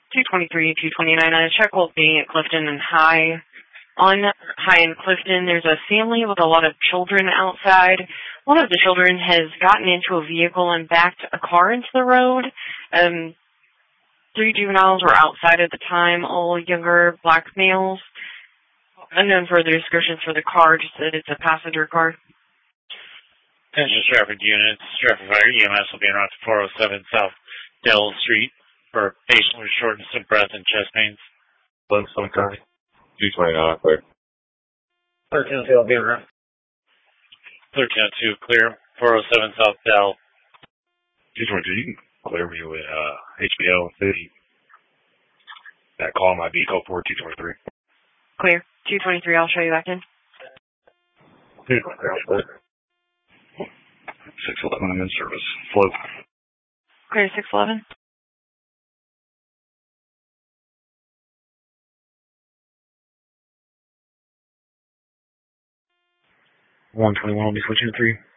223, 229. A check will be at Clifton and High. On High in Clifton, there's a family with a lot of children outside. One of the children has gotten into a vehicle and backed a car into the road. 3 juveniles were outside at the time, all younger black males. Unknown further descriptions for the car, just that it's a passenger car. Attention traffic units. Traffic fire EMS will be en route to 407 South Dell Street for a patient with shortness of breath and chest pains. 229, clear. 1302 will be en route. 1302, clear. 407 South Dell. 222, you can clear me with HBO City. That call might be code 4223. Clear. 223, I'll show you back in. 223, 611, I'm in service. Float. Clear, 611. $121 will be switching to 3.